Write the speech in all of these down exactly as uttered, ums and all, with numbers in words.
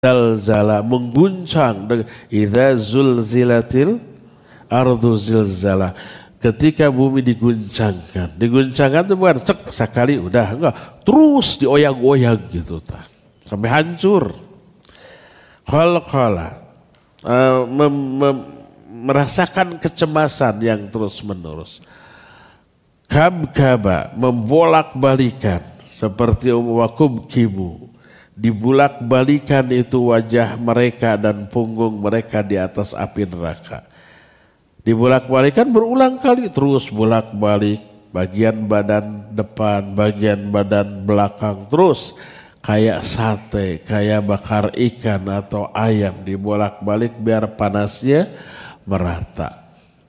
zalzala, mengguncang. Idza zulzilatil ardu zilzala, ketika bumi diguncangkan. Diguncangkan itu bukan cek sekali udah, enggak, terus dioyang-oyang gitu ta, sampai hancur. Qalqala, uh, mem- mem- merasakan kecemasan yang terus menerus. Kabkaba, membolak-balikan seperti wakub kibu, dibulak-balikan itu wajah mereka dan punggung mereka di atas api neraka. Dibulak-balikan berulang kali, terus bolak-balik bagian badan depan, bagian badan belakang, terus kayak sate, kayak bakar ikan atau ayam, dibolak-balik biar panasnya merata.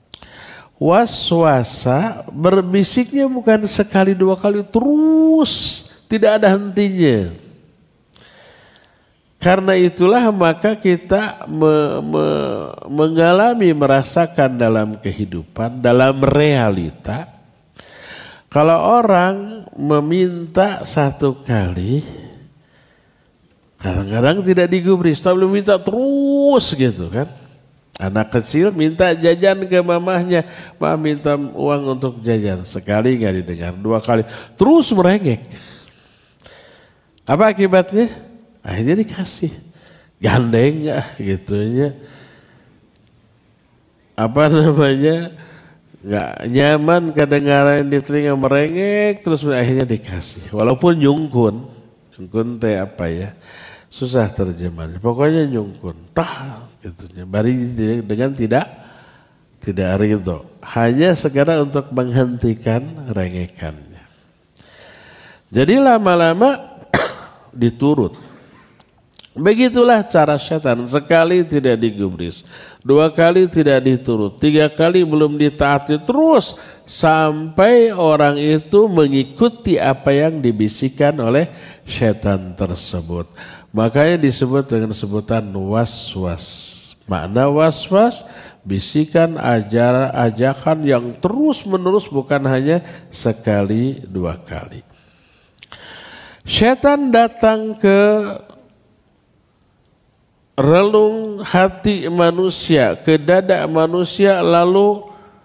Waswasa, berbisiknya bukan sekali dua kali, terus tidak ada hentinya. Karena itulah maka kita me, me, mengalami, merasakan dalam kehidupan, dalam realita. Kalau orang meminta satu kali, kadang-kadang tidak digubris, tapi minta terus gitu kan. Anak kecil minta jajan ke mamahnya, mah minta uang untuk jajan. Sekali nggak didengar, dua kali, terus merengek. Apa akibatnya? Akhirnya dikasih, gandeng ya gitunya. Apa namanya, nggak nyaman kedengaran di telinga, merengek terus, akhirnya dikasih. Walaupun nyungkun, nyungkun teh apa ya, susah terjemahnya. Pokoknya nyungkun, tah gitunya. Bari dengan tidak tidak ridho, hanya sekedar untuk menghentikan rengekannya. Jadi lama-lama diturut. Begitulah cara setan, sekali tidak digubris, dua kali tidak diturut, tiga kali belum ditaati, terus sampai orang itu mengikuti apa yang dibisikkan oleh setan tersebut. Makanya disebut dengan sebutan waswas. Makna waswas, bisikan, ajar, ajakan yang terus menerus, bukan hanya sekali dua kali. Setan datang ke relung hati manusia, ke dada manusia, lalu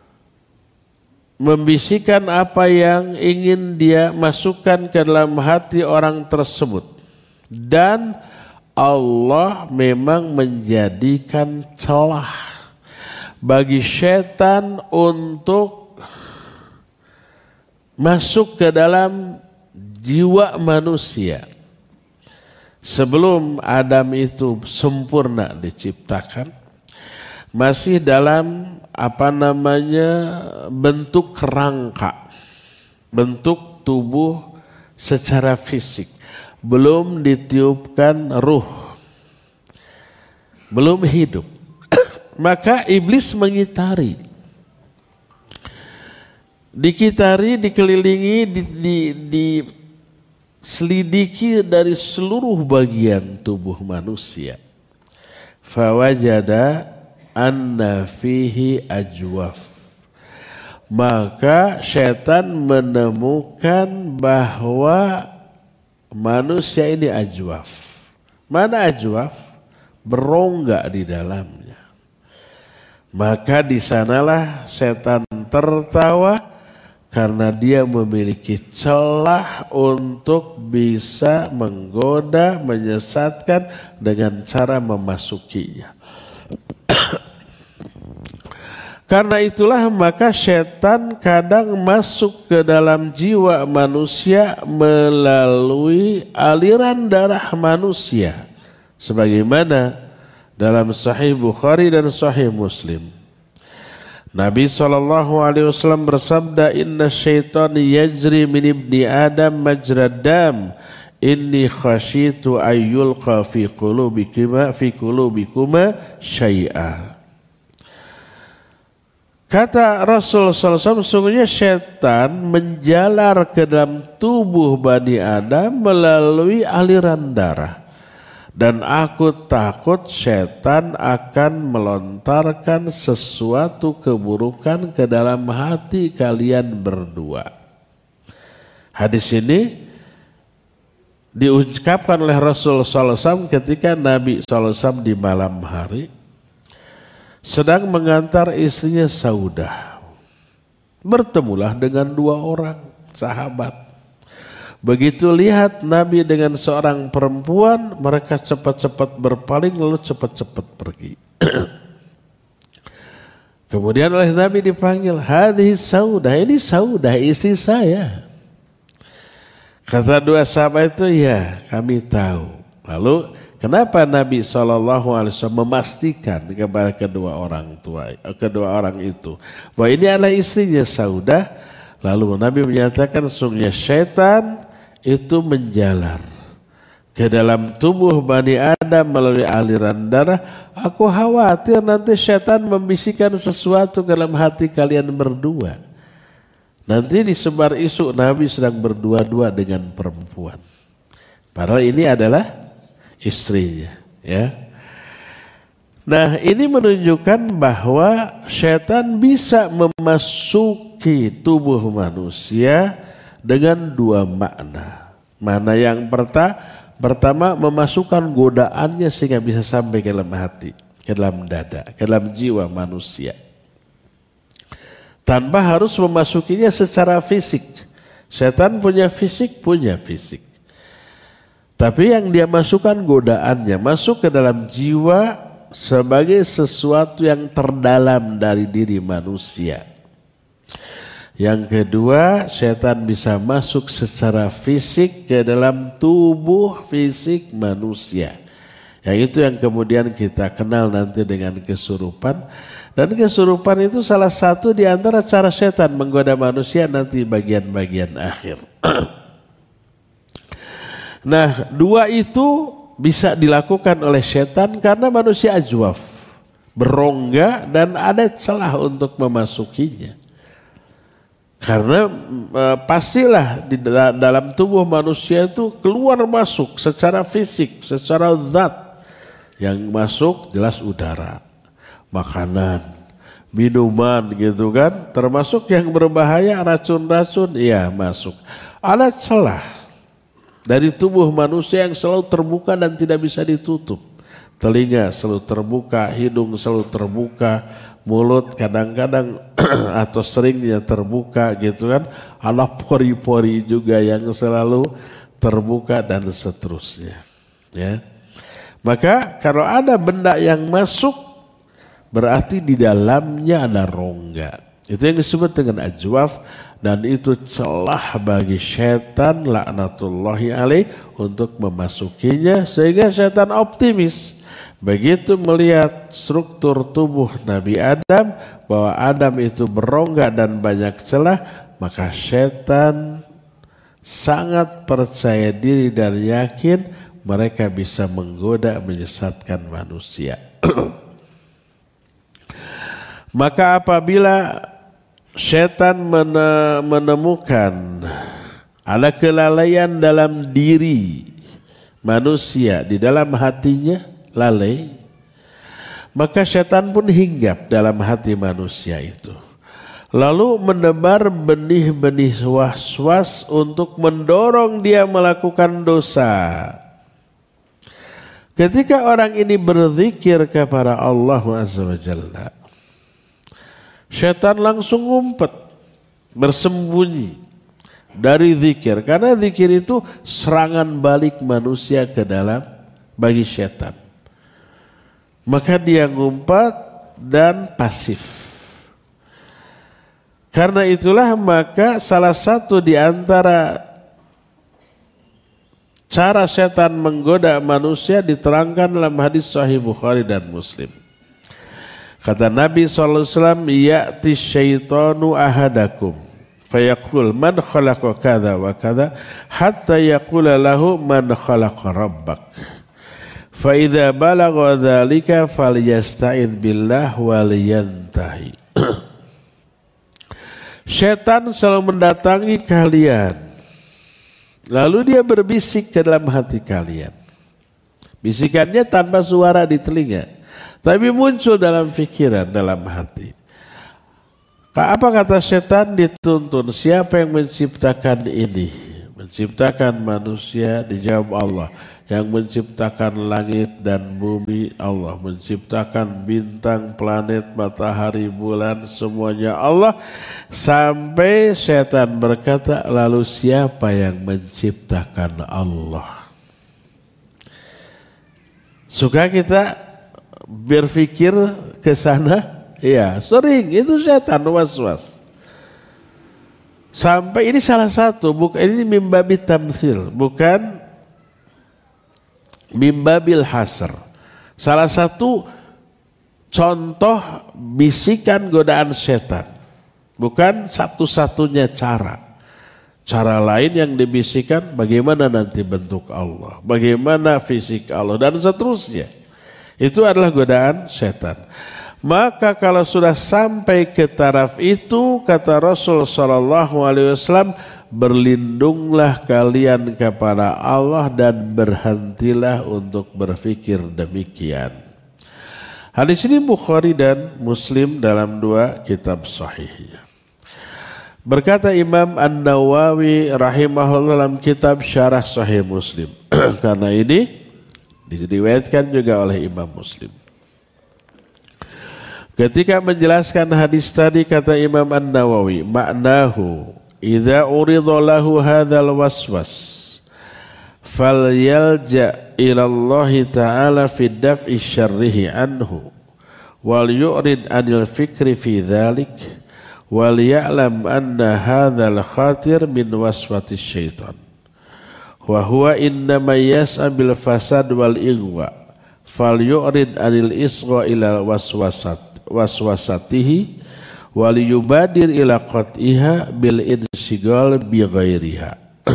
membisikkan apa yang ingin dia masukkan ke dalam hati orang tersebut. Dan Allah memang menjadikan celah bagi setan untuk masuk ke dalam jiwa manusia. Sebelum Adam itu sempurna diciptakan, masih dalam apa namanya bentuk kerangka, bentuk tubuh secara fisik, belum ditiupkan ruh, belum hidup. Maka iblis mengitari, dikitari, dikelilingi, di, di, di selidiki dari seluruh bagian tubuh manusia. Fawajada anna fihi ajwaf. Maka setan menemukan bahwa manusia ini ajwaf. Mana ajwaf? Berongga di dalamnya. Maka di sanalah setan tertawa, karena dia memiliki celah untuk bisa menggoda, menyesatkan dengan cara memasukinya. Karena itulah maka setan kadang masuk ke dalam jiwa manusia melalui aliran darah manusia. Sebagaimana dalam Sahih Bukhari dan Sahih Muslim. Nabi shallallahu alaihi wasallam bersabda, inna syaitan yajri min ibni Adam majrad dam, inni khasyitu ayyulqa fi qulubikuma fi qulubikuma syai'a. Kata Rasul sallallahu alaihi wasallam, sungguhnya syaitan menjalar ke dalam tubuh Bani Adam melalui aliran darah. Dan aku takut syaitan akan melontarkan sesuatu keburukan ke dalam hati kalian berdua. Hadis ini diucapkan oleh Rasul sallallahu alaihi wasallam ketika Nabi sallallahu alaihi wasallam di malam hari sedang mengantar istrinya Saudah. Bertemulah dengan dua orang sahabat. Begitu lihat Nabi dengan seorang perempuan, mereka cepat-cepat berpaling lalu cepat-cepat pergi. Kemudian oleh Nabi dipanggil, hadhihi Saudah, ini Saudah istri saya. Kata dua sahabat itu, ya kami tahu. Lalu kenapa Nabi shallallahu alaihi wasallam memastikan kepada kedua orang tua, kedua orang itu bahwa ini adalah istrinya Saudah? Lalu Nabi menyatakan sungguhnya syaitan itu menjalar ke dalam tubuh Bani Adam melalui aliran darah. Aku khawatir nanti syaitan membisikkan sesuatu ke dalam hati kalian berdua. Nanti disebar isu Nabi sedang berdua-dua dengan perempuan. Padahal ini adalah istrinya, ya. Nah, ini menunjukkan bahwa syaitan bisa memasuki tubuh manusia dengan dua makna. Mana yang pertama, pertama memasukkan godaannya sehingga bisa sampai ke dalam hati, ke dalam dada, ke dalam jiwa manusia. Tanpa harus memasukinya secara fisik. Setan punya fisik, punya fisik. Tapi yang dia masukkan godaannya, masuk ke dalam jiwa sebagai sesuatu yang terdalam dari diri manusia. Yang kedua, setan bisa masuk secara fisik ke dalam tubuh fisik manusia. Yang itu yang kemudian kita kenal nanti dengan kesurupan. Dan kesurupan itu salah satu di antara cara setan menggoda manusia nanti bagian-bagian akhir. Nah, dua itu bisa dilakukan oleh setan karena manusia ajwaf, berongga dan ada celah untuk memasukinya. Karena e, pastilah di dalam tubuh manusia itu keluar masuk secara fisik, secara zat. Yang masuk jelas udara, makanan, minuman gitu kan. Termasuk yang berbahaya, racun-racun, iya masuk. Ada celah dari tubuh manusia yang selalu terbuka dan tidak bisa ditutup. Telinga selalu terbuka, hidung selalu terbuka, mulut kadang-kadang atau seringnya terbuka gitu kan. Ada pori-pori juga yang selalu terbuka dan seterusnya. Ya. Maka kalau ada benda yang masuk berarti di dalamnya ada rongga. Itu yang disebut dengan ajwaf dan itu celah bagi syaitan laknatullahi alaih untuk memasukinya sehingga syaitan optimis. Begitu melihat struktur tubuh Nabi Adam bahwa Adam itu berongga dan banyak celah, maka syaitan sangat percaya diri dan yakin mereka bisa menggoda, menyesatkan manusia. Maka apabila syaitan menemukan ada kelalaian dalam diri manusia, di dalam hatinya lalai, maka syaitan pun hinggap dalam hati manusia itu. Lalu menebar benih-benih was-was untuk mendorong dia melakukan dosa. Ketika orang ini berzikir kepada Allah Azza wa Jalla, syaitan langsung ngumpet, bersembunyi dari zikir. Karena zikir itu serangan balik manusia ke dalam bagi syaitan. Maka dia ngumpet dan pasif. Karena itulah maka salah satu di antara cara setan menggoda manusia diterangkan dalam hadis Sahih Bukhari dan Muslim. Kata Nabi shallallahu alaihi wasallam, ya'ti syaitanu ahadakum fayaqul man khalaqa kadha wa kadha hatta yaqula lahu man khalaqa rabbak. Fa idza balagha dzalika falyasta'id billah waliyantahi. Setan selalu mendatangi kalian. Lalu dia berbisik ke dalam hati kalian. Bisikannya tanpa suara di telinga, tapi muncul dalam pikiran, dalam hati. Apa kata setan? Dituntun, siapa yang menciptakan ini? menciptakan manusia, dijawab Allah. Yang menciptakan langit dan bumi Allah, menciptakan bintang, planet, matahari, bulan, semuanya Allah. Sampai setan berkata, lalu siapa yang menciptakan Allah? Suka kita berpikir ke sana? Iya, sering. Itu setan was-was. Sampai ini salah satu, bukan ini mimbabi tamthil, bukan mimbabil hasr. Salah satu contoh bisikan godaan setan. Bukan satu-satunya cara. Cara lain yang dibisikkan bagaimana nanti bentuk Allah, bagaimana fisik Allah dan seterusnya. Itu adalah godaan setan. Maka kalau sudah sampai ke taraf itu, kata Rasul sallallahu alaihi wasallam, berlindunglah kalian kepada Allah dan berhentilah untuk berfikir demikian. Hadis ini Bukhari dan Muslim dalam dua kitab sahihnya. Berkata Imam An-Nawawi rahimahullah dalam kitab Syarah Sahih Muslim. Karena ini diriwayatkan juga oleh Imam Muslim. Ketika menjelaskan hadis tadi kata Imam An-Nawawi, maknahu idza urida lahu hadzal waswas falyalja ila Allah Ta'ala fi daf'i syarrihi anhu wal yu'rid anil fikri fi dzalik wal ya'lam anna hadzal khatir min waswatis syaitan wa huwa innama yas'a bil fasad wal igwa fal yu'rid anil isgha ila waswasat waswasatihi wal yubadir ila qat'iha bil insigal bi ghairiha.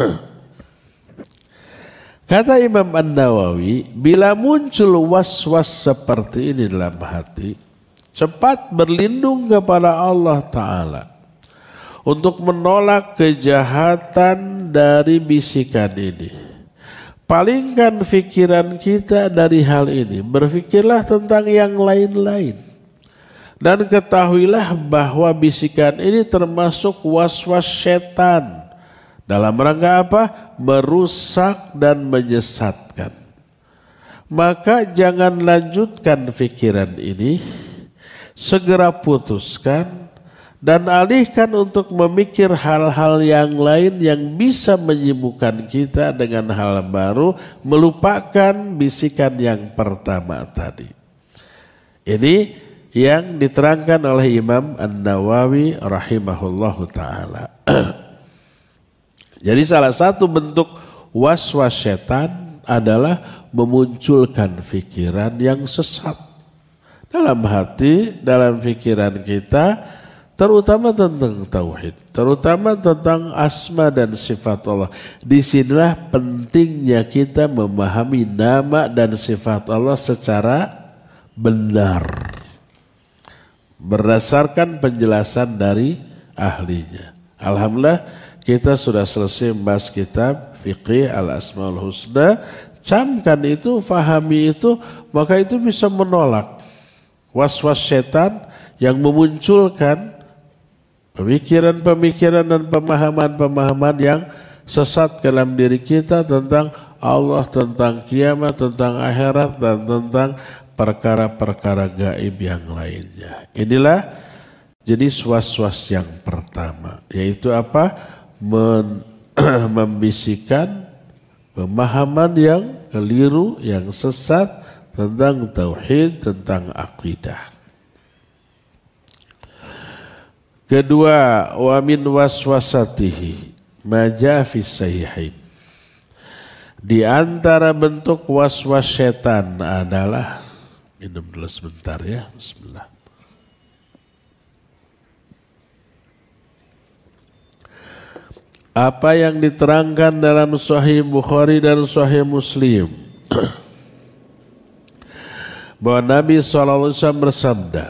Kata Imam An-Nawawi, bila muncul was-was seperti ini dalam hati, cepat berlindung kepada Allah Ta'ala untuk menolak kejahatan dari bisikan ini. Palingkan pikiran kita dari hal ini, berfikirlah tentang yang lain-lain. Dan ketahuilah bahwa bisikan ini termasuk was-was setan. Dalam rangka apa? Merusak dan menyesatkan. Maka jangan lanjutkan pikiran ini. Segera putuskan. Dan alihkan untuk memikir hal-hal yang lain yang bisa menyibukkan kita dengan hal baru. Melupakan bisikan yang pertama tadi. Ini yang diterangkan oleh Imam An-Nawawi rahimahullahu ta'ala. Jadi salah satu bentuk was-was setan adalah memunculkan pikiran yang sesat dalam hati, dalam pikiran kita, terutama tentang tauhid, terutama tentang asma dan sifat Allah. Disinilah pentingnya kita memahami nama dan sifat Allah secara benar, berdasarkan penjelasan dari ahlinya. Alhamdulillah kita sudah selesai membahas kitab Fiqih Al-Asmaul Husna. Camkan itu, fahami itu, maka itu bisa menolak was-was setan yang memunculkan pemikiran-pemikiran dan pemahaman-pemahaman yang sesat dalam diri kita tentang Allah, tentang kiamat, tentang akhirat, dan tentang perkara-perkara gaib yang lainnya. Inilah jenis was-was yang pertama, yaitu apa? Men- membisikkan pemahaman yang keliru, yang sesat tentang tauhid, tentang akidah. Kedua, wa min waswasatihi ma jaa fi sahihain. Di antara bentuk was-was setan adalah, minum dulu sebentar ya, bismillah. Apa yang diterangkan dalam Sahih Bukhari dan Sahih Muslim bahwa Nabi shallallahu alaihi wasallam bersabda,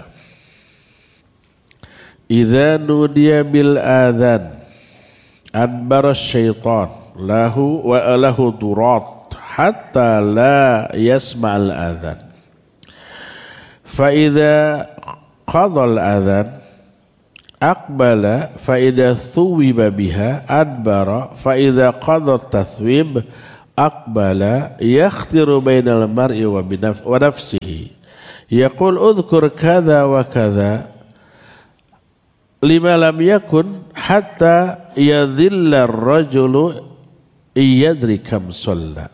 "Idza nudiya bil adzan adbara syaitan lahu wa lahu durat hatta la yasma'al adzan. Fa idza qada al adzan aqbala fa idza thuwiba biha adbara fa idza qada tathwib aqbala yakhtiru bainal mar'i wa binaf wa nafsihi yaqul udhkur kadza wa kadza lima lam yakun hatta yadhilla ar-rajulu iyadri kam shalla.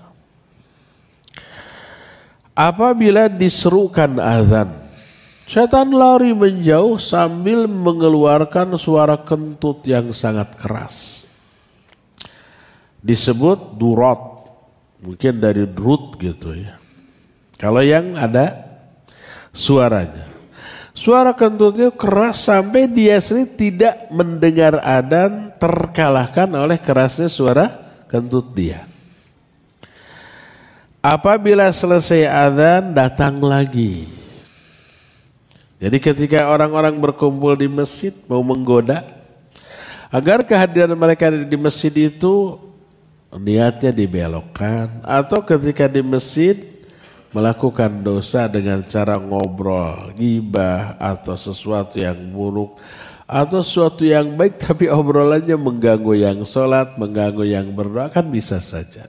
Apabila diserukan azan, setan lari menjauh sambil mengeluarkan suara kentut yang sangat keras. Disebut durat, mungkin dari drut gitu ya. Kalau yang ada suaranya. Suara kentutnya keras sampai dia sendiri tidak mendengar adzan, terkalahkan oleh kerasnya suara kentut dia. Apabila selesai adzan datang lagi. Jadi ketika orang-orang berkumpul di masjid mau menggoda, agar kehadiran mereka di masjid itu niatnya dibelokkan, atau ketika di masjid melakukan dosa dengan cara ngobrol, ghibah atau sesuatu yang buruk, atau sesuatu yang baik tapi obrolannya mengganggu yang sholat, mengganggu yang berdoa, kan bisa saja.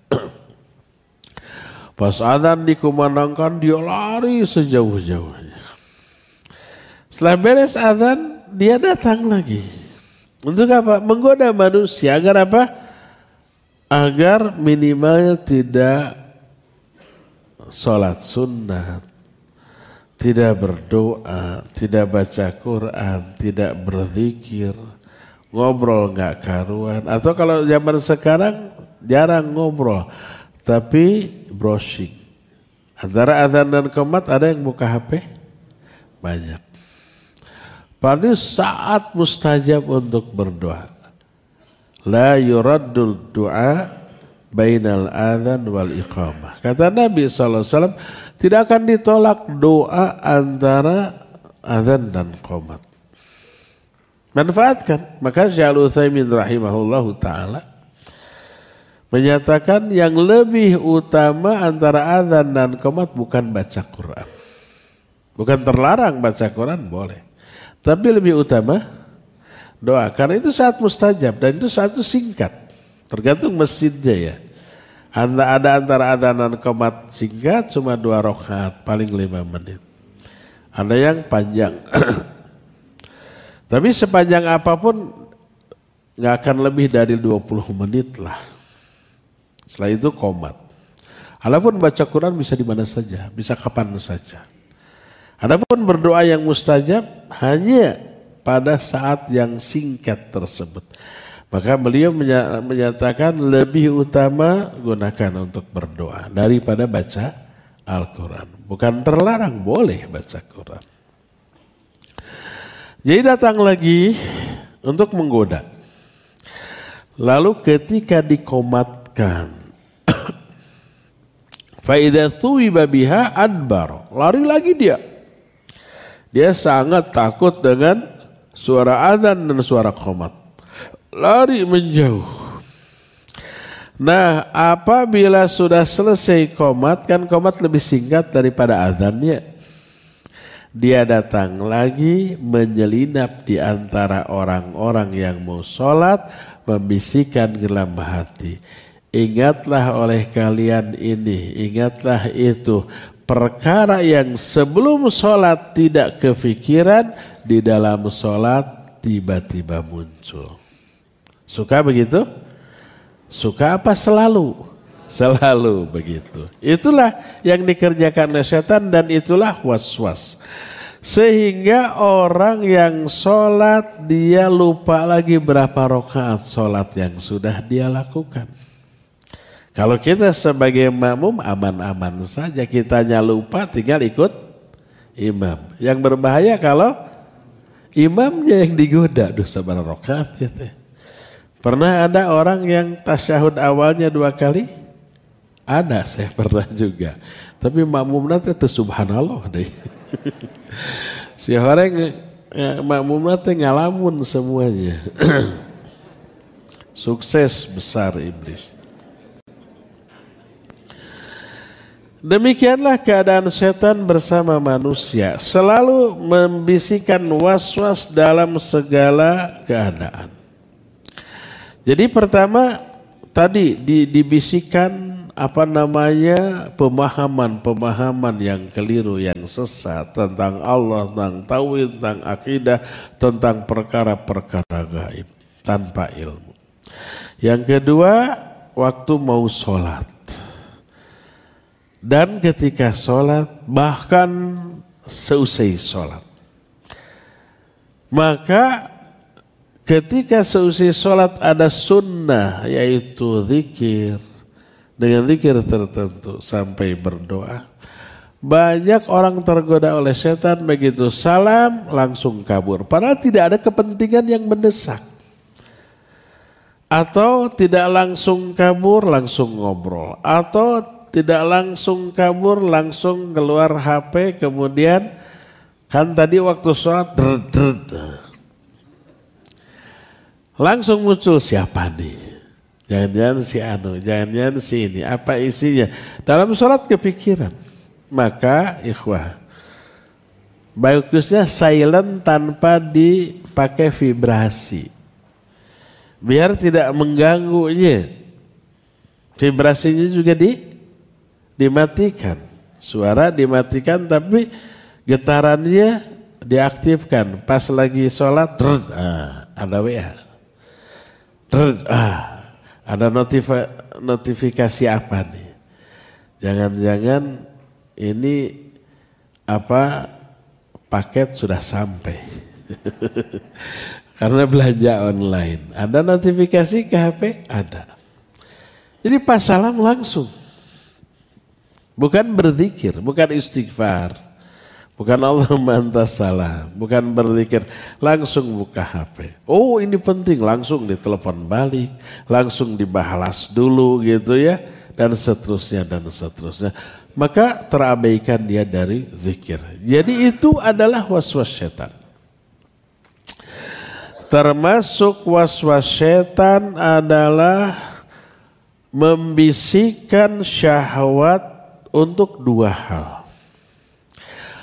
Pas adzan dikumandangkan dia lari sejauh-jauhnya. Setelah beres adzan dia datang lagi. Untuk apa? Menggoda manusia agar apa? Agar minimal tidak sholat sunat, tidak berdoa, tidak baca Quran, tidak berzikir, ngobrol nggak karuan. Atau kalau zaman sekarang jarang ngobrol, tapi browsing. Antara adzan dan qomat ada yang buka H P? Banyak. Pada saat mustajab untuk berdoa. La yuraddul du'a bainal adzan wal iqamah. Kata Nabi shallallahu alaihi wasallam, tidak akan ditolak doa antara adzan dan qomat. Manfaatkan. Maka Syekh Al-Utsaimin rahimahullahu ta'ala menyatakan yang lebih utama antara adzan dan qomat bukan baca Quran. Bukan terlarang baca Quran, boleh. Tapi lebih utama doa. Karena itu saat mustajab dan itu saat itu singkat. Tergantung masjidnya ya. Ada antara adzan dan qomat singkat cuma dua rakaat, paling lima menit. Ada yang panjang. Tapi sepanjang apapun nggak akan lebih dari dua puluh menit lah. Setelah itu qomat. Adapun baca Quran bisa di mana saja, bisa kapan saja. Adapun berdoa yang mustajab hanya pada saat yang singkat tersebut. Maka beliau menyatakan lebih utama gunakan untuk berdoa daripada baca Al-Quran. Bukan terlarang, boleh baca Quran. Jadi datang lagi untuk menggoda. Lalu ketika dikomatkan, fa idza thuwiba biha adbar, lari lagi dia. Dia sangat takut dengan suara adzan dan suara qomat. Lari menjauh. Nah, apabila sudah selesai qomat, kan qomat lebih singkat daripada adzannya. Dia datang lagi menyelinap di antara orang-orang yang mau sholat, membisikkan dalam hati. Ingatlah oleh kalian ini, ingatlah itu. Perkara yang sebelum sholat tidak kefikiran, di dalam sholat tiba-tiba muncul. Suka begitu? Suka apa selalu? Selalu begitu. Itulah yang dikerjakan oleh setan dan itulah was-was. Sehingga orang yang sholat dia lupa lagi berapa rakaat sholat yang sudah dia lakukan. Kalau kita sebagai makmum aman-aman saja, kitanya lupa tinggal ikut imam. Yang berbahaya kalau imamnya yang digoda, duh sabar rakaat gitu. Pernah ada orang yang tasyahud awalnya dua kali? Ada, saya pernah juga. Tapi makmumnya itu subhanallah deh. Si orang ya, makmumnya itu ngalamun semuanya. Sukses besar iblis. Demikianlah keadaan setan bersama manusia, selalu membisikkan was-was dalam segala keadaan. Jadi pertama tadi di, dibisikkan apa namanya pemahaman-pemahaman yang keliru, yang sesat tentang Allah, tentang tauhid, tentang akidah, tentang perkara-perkara gaib tanpa ilmu. Yang kedua, waktu mau sholat. Dan ketika sholat, bahkan seusai sholat. Maka ketika seusai sholat ada sunnah, yaitu zikir. Dengan zikir tertentu sampai berdoa. Banyak orang tergoda oleh setan, begitu salam langsung kabur. Padahal tidak ada kepentingan yang mendesak. Atau tidak langsung kabur, langsung ngobrol. Atau tidak langsung kabur, langsung keluar H P, kemudian kan tadi waktu sholat, drr, drr, drr. Langsung muncul siapa nih? Jangan-jangan si anu, jangan-jangan si ini, apa isinya? Dalam sholat kepikiran. Maka ikhwah, bagusnya silent tanpa dipakai vibrasi. Biar tidak mengganggunya. Vibrasinya juga di, dimatikan. Suara dimatikan tapi getarannya diaktifkan. Pas lagi sholat, drrr, ah, ada W A. Drrr, ah. Ada notifa, notifikasi apa nih? Jangan-jangan ini apa paket sudah sampai. Karena belanja online. Ada notifikasi ke H P? Ada. Jadi pas salam langsung. Bukan berzikir, bukan istighfar. Bukan Allahumma antas salam, bukan berzikir, langsung buka H P. Oh ini penting, langsung ditelepon balik, langsung dibalas dulu gitu ya, dan seterusnya dan seterusnya. Maka terabaikan dia dari zikir. Jadi itu adalah waswas setan. Termasuk waswas setan adalah membisikkan syahwat untuk dua hal.